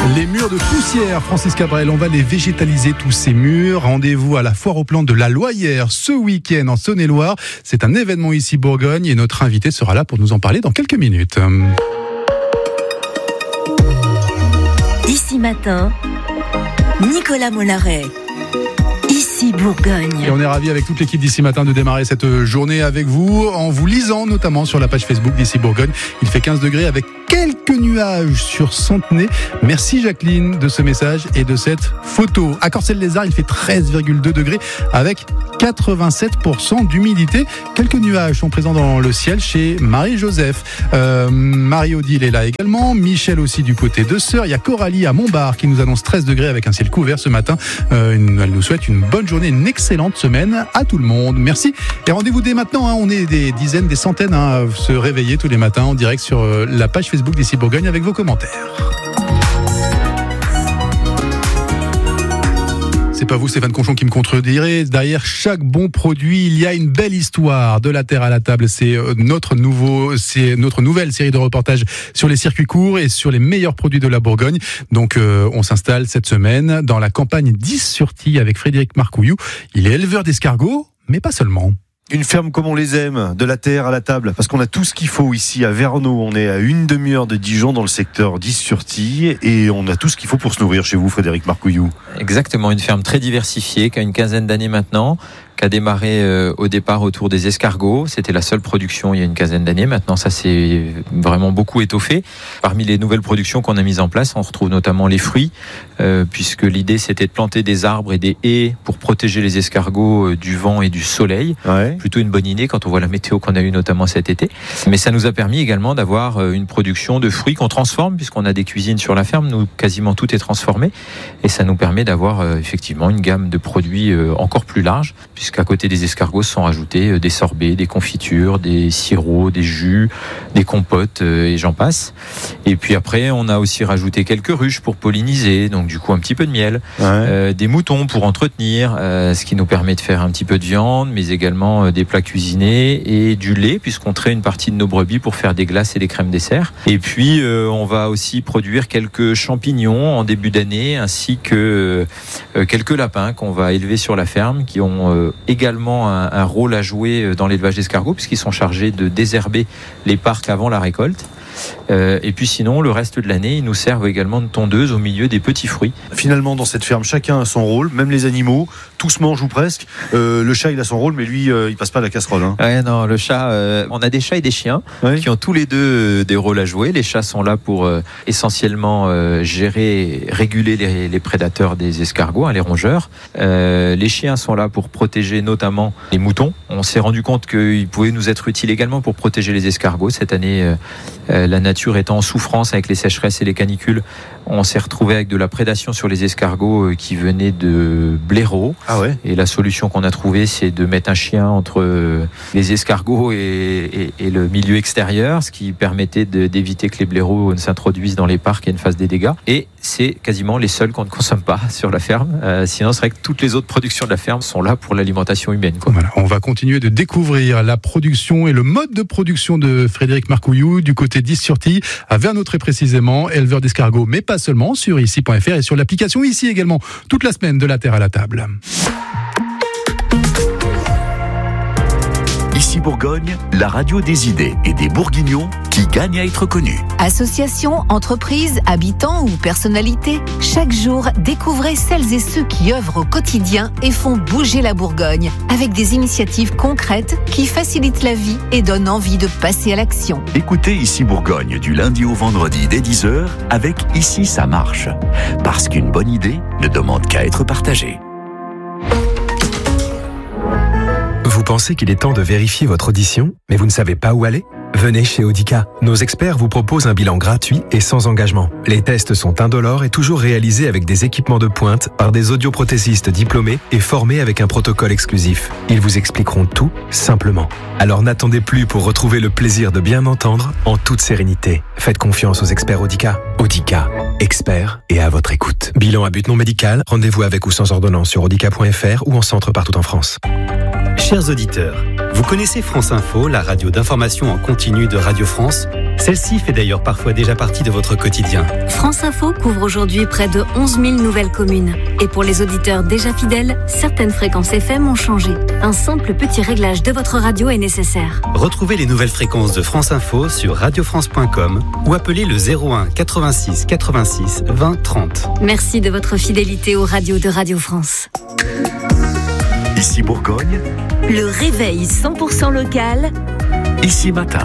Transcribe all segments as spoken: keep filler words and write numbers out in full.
Les murs de poussière, Francis Cabrel, on va les végétaliser tous ces murs. Rendez-vous à la foire aux plantes de la Loyère ce week-end en Saône-et-Loire. C'est un événement ici Bourgogne et notre invité sera là pour nous en parler dans quelques minutes. Ici Matin, Nicolas Mollaret. Ici Bourgogne. Et on est ravis avec toute l'équipe d'Ici Matin de démarrer cette journée avec vous, en vous lisant notamment sur la page Facebook d'Ici Bourgogne. Il fait quinze degrés avec quelques nuages sur Centenay. Merci Jacqueline de ce message et de cette photo. À Corcelles-les-Arts, il fait treize virgule deux degrés avec quatre-vingt-sept pour cent d'humidité. Quelques nuages sont présents dans le ciel chez Marie-Joseph. Euh, Marie-Odile est là également. Michel aussi du côté de Sœur. Il y a Coralie à Montbard qui nous annonce treize degrés avec un ciel couvert ce matin. Euh, une, elle nous souhaite une bonne journée, une excellente semaine à tout le monde. Merci. Et rendez-vous dès maintenant. Hein. On est des dizaines, des centaines hein, à se réveiller tous les matins en direct sur euh, la page Facebook d'Ici Bourgogne avec vos commentaires. C'est pas vous, Stéphane Conchon, qui me contredirez. Derrière chaque bon produit, il y a une belle histoire. De la terre à la table, c'est notre nouveau, c'est notre nouvelle série de reportages sur les circuits courts et sur les meilleurs produits de la Bourgogne. Donc, euh, on s'installe cette semaine dans la campagne d'Is-sur-Tille avec Frédéric Marcouillou. Il est éleveur d'escargots, mais pas seulement. Une ferme comme on les aime, de la terre à la table, parce qu'on a tout ce qu'il faut ici à Verneau. On est à une demi-heure de Dijon dans le secteur d'Is-sur-Tille et on a tout ce qu'il faut pour se nourrir chez vous, Frédéric Marcouillou. Exactement, une ferme très diversifiée qui a une quinzaine d'années maintenant, qui a démarré euh, au départ autour des escargots. C'était la seule production il y a une quinzaine d'années. Maintenant, ça s'est vraiment beaucoup étoffé. Parmi les nouvelles productions qu'on a mises en place, on retrouve notamment les fruits, euh, puisque l'idée c'était de planter des arbres et des haies pour protéger les escargots euh, du vent et du soleil. Ouais. Plutôt une bonne idée quand on voit la météo qu'on a eue notamment cet été. Mais ça nous a permis également d'avoir euh, une production de fruits qu'on transforme, puisqu'on a des cuisines sur la ferme. Nous, quasiment tout est transformé. Et ça nous permet d'avoir euh, effectivement une gamme de produits euh, encore plus large, puisqu'à côté des escargots sont rajoutés des sorbets, des confitures, des sirops, des jus, des compotes et j'en passe. Et puis après, on a aussi rajouté quelques ruches pour polliniser, donc du coup un petit peu de miel, ouais. euh, des moutons pour entretenir, euh, ce qui nous permet de faire un petit peu de viande, mais également euh, des plats cuisinés et du lait, puisqu'on traite une partie de nos brebis pour faire des glaces et des crèmes dessert. Et puis, euh, on va aussi produire quelques champignons en début d'année, ainsi que euh, quelques lapins qu'on va élever sur la ferme, qui ont euh, également un, un rôle à jouer dans l'élevage d'escargots, puisqu'ils sont chargés de désherber les parcs avant la récolte. Euh, et puis sinon, le reste de l'année, ils nous servent également de tondeuse au milieu des petits fruits. Finalement, dans cette ferme, chacun a son rôle, même les animaux, tous mangent ou presque. Euh, le chat, il a son rôle, mais lui, euh, il passe pas à la casserole. Hein. Ouais, non, le chat, euh, on a des chats et des chiens ouais. qui ont tous les deux euh, des rôles à jouer. Les chats sont là pour euh, essentiellement euh, gérer, réguler les, les prédateurs des escargots, hein, les rongeurs. Euh, les chiens sont là pour protéger notamment les moutons. On s'est rendu compte qu'ils pouvaient nous être utiles également pour protéger les escargots. Cette année, euh, euh, la nature étant en souffrance avec les sécheresses et les canicules, on s'est retrouvé avec de la prédation sur les escargots euh, qui venaient de blaireaux. Ah ouais. Et la solution qu'on a trouvée, c'est de mettre un chien entre euh, les escargots et, et, et le milieu extérieur, ce qui permettait de, d'éviter que les blaireaux ne s'introduisent dans les parcs et ne fassent des dégâts. Et c'est quasiment les seuls qu'on ne consomme pas sur la ferme. Euh, sinon, c'est vrai que toutes les autres productions de la ferme sont là pour l'alimentation humaine, quoi. Voilà, on va continuer de découvrir la production et le mode de production de Frédéric Marcouillou du côté d'Is-sur-Tille, à Verneau très précisément, éleveur d'escargots, mais pas seulement, sur ici point f r et sur l'application Ici également, toute la semaine de la terre à la table. Ici Bourgogne, la radio des idées et des Bourguignons qui gagnent à être connus. Associations, entreprises, habitants ou personnalités, chaque jour, découvrez celles et ceux qui œuvrent au quotidien et font bouger la Bourgogne avec des initiatives concrètes qui facilitent la vie et donnent envie de passer à l'action. Écoutez Ici Bourgogne du lundi au vendredi dès dix heures avec Ici ça marche. Parce qu'une bonne idée ne demande qu'à être partagée. Vous pensez qu'il est temps de vérifier votre audition, mais vous ne savez pas où aller ? Venez chez Audica. Nos experts vous proposent un bilan gratuit et sans engagement. Les tests sont indolores et toujours réalisés avec des équipements de pointe par des audioprothésistes diplômés et formés avec un protocole exclusif. Ils vous expliqueront tout simplement. Alors n'attendez plus pour retrouver le plaisir de bien entendre en toute sérénité. Faites confiance aux experts Audica. Audica, experts et à votre écoute. Bilan à but non médical, rendez-vous avec ou sans ordonnance sur audica point f r ou en centre partout en France. Chers auditeurs, vous connaissez France Info, la radio d'information en continu de Radio France ? Celle-ci fait d'ailleurs parfois déjà partie de votre quotidien. France Info couvre aujourd'hui près de onze mille nouvelles communes. Et pour les auditeurs déjà fidèles, certaines fréquences F M ont changé. Un simple petit réglage de votre radio est nécessaire. Retrouvez les nouvelles fréquences de France Info sur radio france point com ou appelez le zéro un quatre-vingt-six quatre-vingt-six vingt trente. Merci de votre fidélité aux radios de Radio France. Ici Bourgogne, le réveil cent pour cent local. Ici Matin.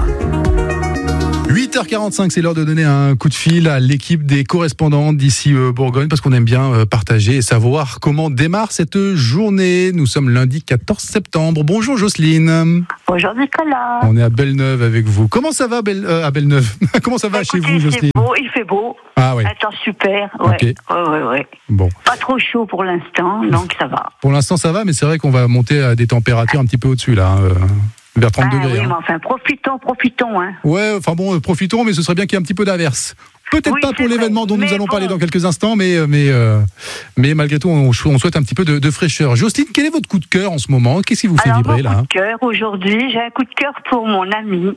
huit heures quarante-cinq, c'est l'heure de donner un coup de fil à l'équipe des correspondants d'ici euh, Bourgogne, parce qu'on aime bien euh, partager et savoir comment démarre cette journée. Nous sommes lundi quatorze septembre. Bonjour Jocelyne. Bonjour Nicolas. On est à Belle-Neuve avec vous. Comment ça va Belle, euh, à Belle-Neuve? Comment ça va Écoutez, chez vous Jocelyne? Beau, il fait beau. Ah oui. Un temps super. Ouais. Okay. Ouais, ouais, ouais. Bon. Pas trop chaud pour l'instant, donc ça va. Pour l'instant ça va, mais c'est vrai qu'on va monter à des températures un petit peu au-dessus là. Euh... vers trente ah, degrés. Oui, hein. mais enfin, profitons, profitons. Hein. Ouais, enfin bon, euh, profitons, mais ce serait bien qu'il y ait un petit peu d'averse. Peut-être oui, pas pour l'événement vrai, dont nous allons bon. parler dans quelques instants, mais, mais, euh, mais malgré tout, on, on souhaite un petit peu de, de fraîcheur. Jocelyne, quel est votre coup de cœur en ce moment? Qu'est-ce qui vous fait Alors, vibrer mon là? coup de cœur, aujourd'hui, j'ai un coup de cœur pour mon amie.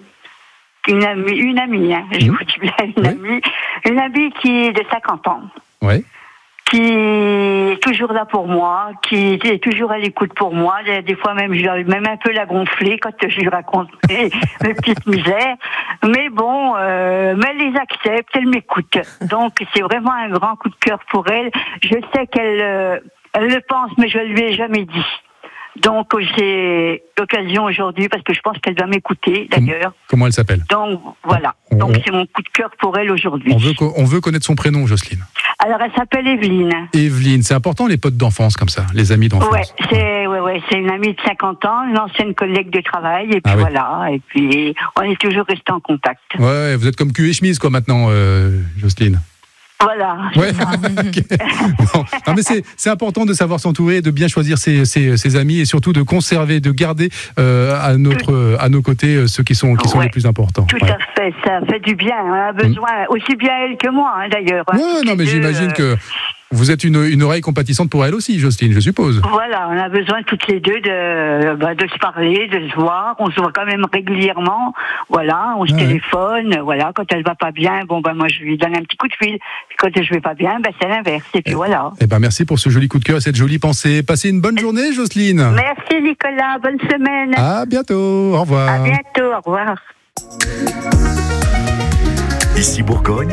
Une amie, une amie, hein, je mmh. vous dis bien une oui. amie. Une amie qui est de cinquante ans. Ouais. Qui est toujours là pour moi, qui est toujours à l'écoute pour moi. Des, des fois même, je vais même un peu la gonfler quand je lui raconte mes, mes petites misères. Mais bon, euh, mais elle les accepte, elle m'écoute. Donc c'est vraiment un grand coup de cœur pour elle. Je sais qu'elle euh, elle le pense, mais je ne lui ai jamais dit. Donc j'ai l'occasion aujourd'hui, parce que je pense qu'elle doit m'écouter d'ailleurs. Comment elle s'appelle? Donc voilà, on, donc on, c'est mon coup de cœur pour elle aujourd'hui. On veut, on veut connaître son prénom, Jocelyne. Alors elle s'appelle Evelyne. Evelyne, c'est important les potes d'enfance comme ça, les amis d'enfance. Ouais, c'est ouais, ouais, c'est une amie de cinquante ans, une ancienne collègue de travail, et puis ah ouais. voilà, et puis on est toujours restés en contact. Ouais, vous êtes comme cul et chemise quoi maintenant, euh, Jocelyne. Voilà. Ouais. Okay. Non, non, mais c'est, c'est important de savoir s'entourer, de bien choisir ses, ses, ses amis et surtout de conserver, de garder euh, à, notre, à nos côtés euh, ceux qui sont, qui sont ouais. les plus importants. Tout ouais. à fait, ça fait du bien. On a besoin, mmh. aussi bien elle que moi hein, d'ailleurs. Ouais, hein, non, mais deux, j'imagine euh... que vous êtes une, une oreille compatissante pour elle aussi, Jocelyne, je suppose. Voilà, on a besoin toutes les deux de, bah, de se parler, de se voir. On se voit quand même régulièrement. Voilà, on se ouais. téléphone. Voilà, quand elle va pas bien, bon ben moi je lui donne un petit coup de fil. Quand je vais pas bien, ben c'est l'inverse. Et puis eh, voilà. Eh ben merci pour ce joli coup de cœur, cette jolie pensée. Passez une bonne journée, Jocelyne. Merci Nicolas, bonne semaine. À bientôt, au revoir. À bientôt, au revoir. Ici Bourgogne.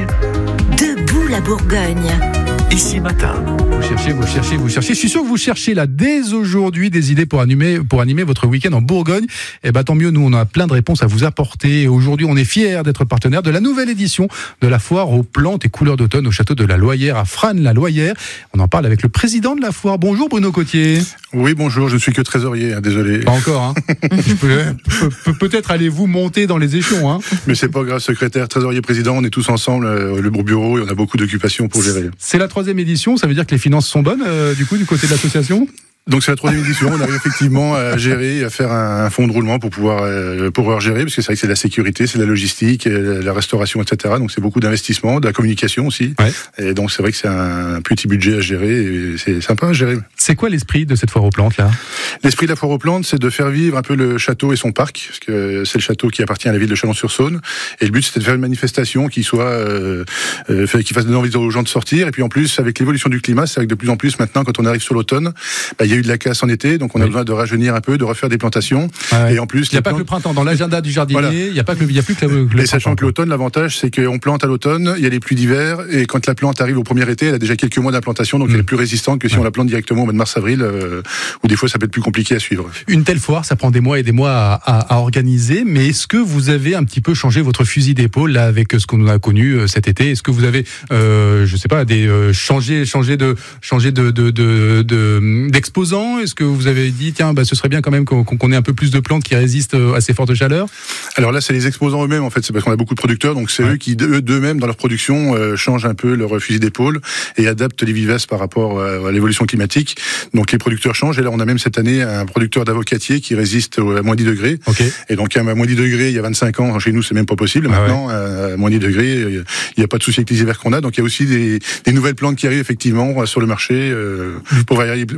Debout la Bourgogne. Ici Matin. Vous cherchez, vous cherchez, vous cherchez. Je suis sûr que vous cherchez là dès aujourd'hui des idées pour animer, pour animer votre week-end en Bourgogne. Et ben tant mieux, nous on a plein de réponses à vous apporter. Et aujourd'hui, on est fiers d'être partenaire de la nouvelle édition de la foire aux plantes et couleurs d'automne au château de la Loyère à Frasnes-la-Loyère. On en parle avec le président de la foire. Bonjour Bruno Cotier. Oui, bonjour. Je ne suis que trésorier, hein, désolé. Pas encore. Hein. Je peux, peux, peut-être allez-vous monter dans les échelons. Hein. Mais c'est pas grave, secrétaire, trésorier, président. On est tous ensemble, euh, le bureau, et on a beaucoup d'occupations pour gérer. C'est la troisième édition. Ça veut dire que les finances sont bonnes, euh, du coup, du côté de l'association? Donc c'est la troisième édition, on arrive effectivement à gérer, à faire un fonds de roulement pour pouvoir euh, pour pouvoir gérer, parce que c'est vrai que c'est de la sécurité, c'est de la logistique, la restauration, et cetera. Donc c'est beaucoup d'investissement, de la communication aussi. Ouais. Et donc c'est vrai que c'est un petit budget à gérer, et c'est sympa à gérer. C'est quoi l'esprit de cette foire aux plantes là? L'esprit de la foire aux plantes, c'est de faire vivre un peu le château et son parc, parce que c'est le château qui appartient à la ville de Chalon-sur-Saône. Et le but c'était de faire une manifestation qui soit euh, euh, qui fasse donner envie aux gens de sortir. Et puis en plus avec l'évolution du climat, c'est vrai que de plus en plus maintenant, quand on arrive sur l'automne, bah, il y a eu de la casse en été, donc on a oui. besoin de rajeunir un peu, de refaire des plantations. Ah ouais. Et en plus, il n'y a pas plantes... que le printemps dans l'agenda du jardinier. Voilà. Il n'y a pas que le, il y a plus que le, le Et sachant que l'automne, l'avantage, c'est qu'on plante à l'automne, il y a les pluies d'hiver, et quand la plante arrive au premier été, elle a déjà quelques mois d'implantation, donc mmh. elle est plus résistante que si ouais. on la plante directement au mois de mars-avril, euh, où des fois ça peut être plus compliqué à suivre. Une telle foire, ça prend des mois et des mois à, à, à organiser, mais est-ce que vous avez un petit peu changé votre fusil d'épaule là avec ce qu'on a connu cet été? Est-ce que vous avez, euh, je sais pas, des euh, changé, changé de, changé de, de, de, de d'exposants? Est-ce que vous avez dit tiens, bah, ce serait bien quand même qu'on, qu'on ait un peu plus de plantes qui résistent à ces fortes chaleurs? Alors là, c'est les exposants eux-mêmes en fait, c'est parce qu'on a beaucoup de producteurs, donc c'est ouais. eux qui eux, d'eux-mêmes dans leur production euh, changent un peu leur fusil d'épaule et adaptent les vivaces par rapport à, à l'évolution climatique. Donc les producteurs changent, et là on a même cette année un producteur d'avocatier qui résiste à moins dix degrés. Okay. Et donc à moins dix degrés, il y a vingt-cinq ans, chez nous c'est même pas possible. Ah Maintenant, ouais. à moins dix degrés, il n'y a pas de souci avec les hivers qu'on a. Donc il y a aussi des, des nouvelles plantes qui arrivent effectivement sur le marché euh, pour varier, varier les plaisirs.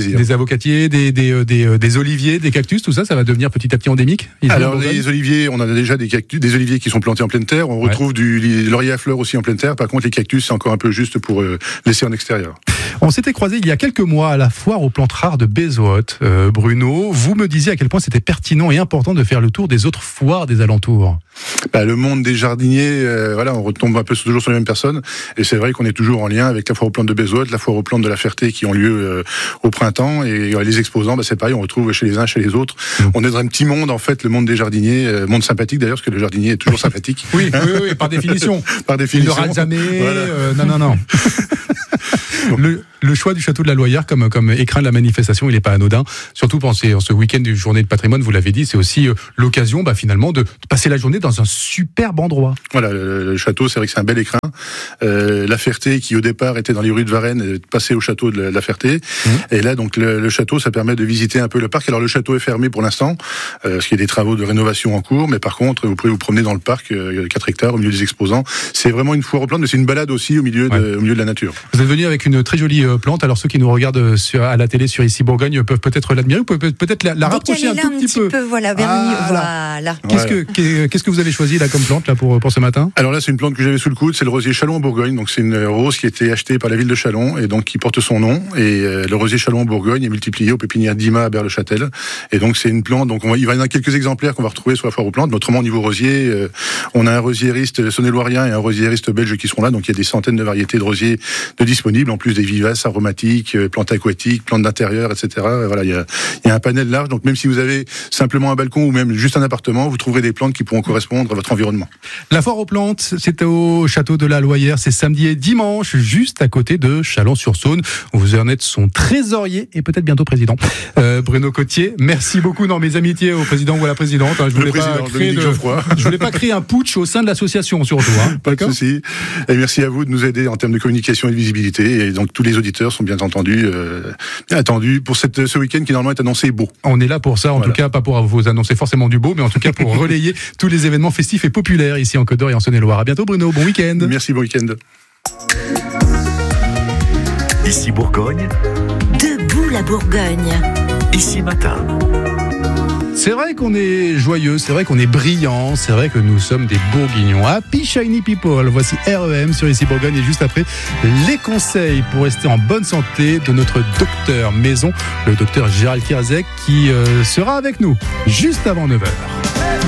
plaisir. Des avocatiers, des, des, des, des oliviers, des cactus, tout ça, ça va devenir petit à petit endémique. Alors les oliviers, on a déjà des cactus, des oliviers qui sont plantés en pleine terre. On ouais. retrouve du laurier à fleurs aussi en pleine terre. Par contre, les cactus, c'est encore un peu juste pour euh, laisser en extérieur. On s'était croisés il y a quelques mois à la foire aux plantes rares de Bézoat. Euh, Bruno, vous me disiez à quel point c'était pertinent et important de faire le tour des autres foires des alentours. Bah, le monde des jardiniers, euh, voilà, on retombe un peu toujours sur les mêmes personnes. Et c'est vrai qu'on est toujours en lien avec la foire aux plantes de Bézoat, la foire aux plantes de la Ferté qui ont lieu euh, au printemps. Et euh, les exposants, bah, c'est pareil, on retrouve chez les uns, chez les autres. Mmh. On est dans un petit monde, en fait, le monde des jardiniers, euh, monde sympathique d'ailleurs, parce que le jardinier est toujours sympathique. Oui, oui, oui, par définition. Par définition. Il ne rate jamais. Voilà. Euh, non, non, non. Le, le choix du château de la Loyère comme, comme écrin de la manifestation, il n'est pas anodin. Surtout pendant ce, ce week-end du journée de patrimoine, vous l'avez dit, c'est aussi euh, l'occasion bah, finalement de, de passer la journée dans un superbe endroit. Voilà, le, le château, c'est vrai que c'est un bel écrin. Euh, la Ferté, qui au départ était dans les rues de Varennes, est passée au château de la, la Ferté. Mmh. Et là, donc le, le château, ça permet de visiter un peu le parc. Alors le château est fermé pour l'instant, euh, parce qu'il y a des travaux de rénovation en cours. Mais par contre, vous pouvez vous promener dans le parc, euh, quatre hectares, au milieu des exposants. C'est vraiment une foire aux plantes, mais c'est une balade aussi au milieu, de, ouais. au milieu de la nature. Vous êtes venu avec une très jolie plante. Alors ceux qui nous regardent sur, à la télé sur Ici Bourgogne peuvent peut-être l'admirer, ou peuvent peut-être la, la rapprocher un tout un petit peu. peu voilà, vers ah, voilà. Qu'est-ce que qu'est-ce que vous avez choisi là comme plante là pour pour ce matin? Alors là, c'est une plante que j'avais sous le coude, c'est le rosier Châlons en Bourgogne. Donc c'est une rose qui a été achetée par la ville de Châlons et donc qui porte son nom. Et euh, le rosier Châlons en Bourgogne est multiplié aux pépinières d'Ima à Berle-Châtel. Et donc c'est une plante. Donc on va, il va y en avoir quelques exemplaires qu'on va retrouver sur la foire aux plantes. Mais autrement, au niveau rosier, euh, on a un rosiériste saône-et-loirien et un rosiériste belge qui seront là. Donc il y a des centaines de variétés de rosiers de disponibles, en plus des vivaces, aromatiques, plantes aquatiques, plantes d'intérieur, et cetera. Voilà, il y a, il y a un panel large. Donc même si vous avez simplement un balcon ou même juste un appartement, vous trouverez des plantes qui pourront correspondre à votre environnement. La foire aux plantes, c'est au château de la Loyère. C'est samedi et dimanche, juste à côté de Chalon-sur-Saône. Vous en êtes son trésorier et peut-être bientôt président. Euh, Bruno Cotier, merci beaucoup. Non, mes amitiés au président ou à la présidente. Hein, je voulais pas créer de, je voulais pas créer un putsch au sein de l'association, surtout. Hein. Pas de souci. Et merci à vous de nous aider en termes de communication et de visibilité. Et donc tous les auditeurs sont bien entendus, euh, bien attendus pour cette, ce week-end qui normalement est annoncé beau. On est là pour ça, en voilà. tout cas pas pour vous annoncer forcément du beau, mais en tout cas pour relayer tous les événements festifs et populaires ici en Côte d'Or et en Saône-et-Loire. À bientôt Bruno, bon week-end. Merci, bon week-end. Ici Bourgogne. Debout la Bourgogne. Ici matin. C'est vrai qu'on est joyeux, c'est vrai qu'on est brillant, c'est vrai que nous sommes des Bourguignons. Happy Shiny People, voici R E M sur Ici Bourgogne et juste après, les conseils pour rester en bonne santé de notre docteur maison, le docteur Gérald Kierzek qui euh, sera avec nous juste avant neuf heures.